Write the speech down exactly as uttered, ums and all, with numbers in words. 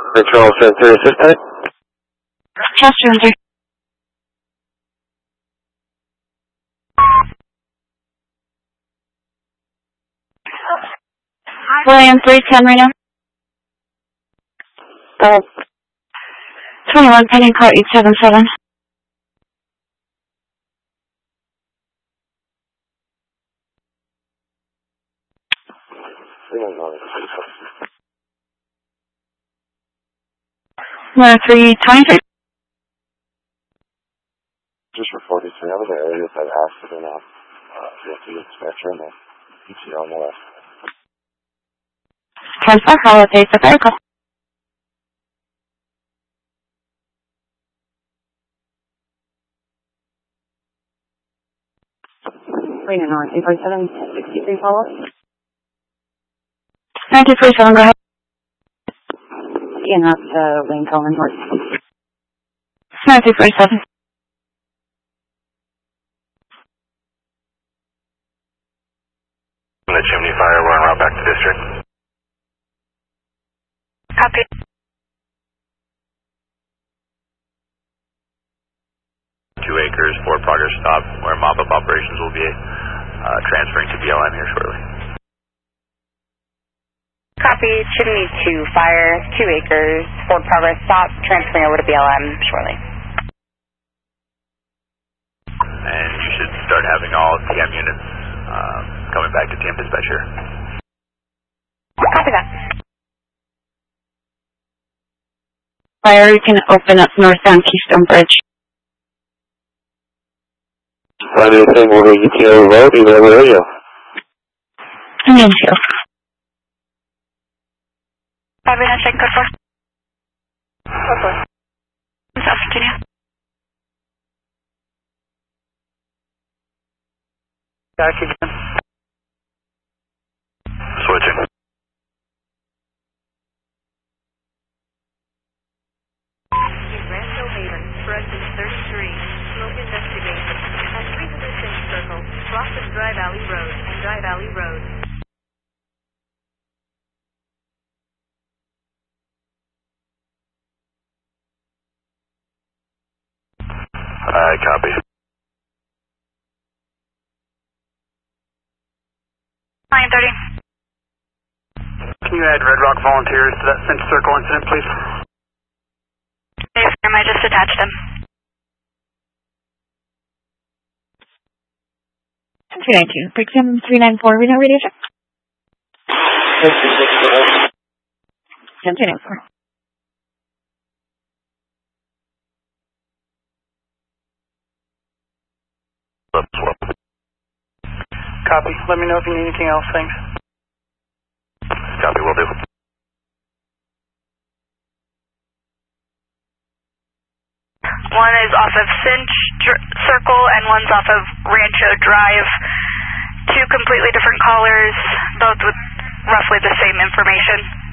Control Center Assistant. Chester. William three ten right now. Uh, twenty-one pending call eight seven seven. one three twenty-three. Just for forty-three, I was in areas that accident on uh, fifty spectrum and you see on the left. Transfer holiday to vehicle. Wait on eight five seven sixty-three follow up. nine two three seven, go ahead. Yeah, that's uh, Wayne Coleman North. nine two three seven. The chimney fire, we're en route back to district. Copy. Two acres, for progress stop, where mop-up operations will be uh, transferring to B L M here shortly. Copy, chimney two, fire, two acres, for progress stop, transferring over to B L M shortly. And you should start having all T M units um, coming back to T M dispatch here. Copy that. Fire, you can open up northbound Keystone Bridge. Find anything over U T O Road, you have a radio. Thank you. Copy that, check code four. Code four. South Virginia. Back again. Switching. Rancho Haven, Fresno thirty-three, smoke investigation, at three hundred Finch Circle, cross of Dry Valley Road, Dry Valley Road. I copy. nine thirty. Can you add Red Rock volunteers to that Finch Circle incident, please? Yes, ma'am, I just attached them. three nine two. Break them three nine four. We know radio check. ten two nine four. Copy. Let me know if you need anything else. Thanks. Copy, will do. One is off of Finch Dr- Circle and one's off of Rancho Drive. Two completely different callers, both with roughly the same information.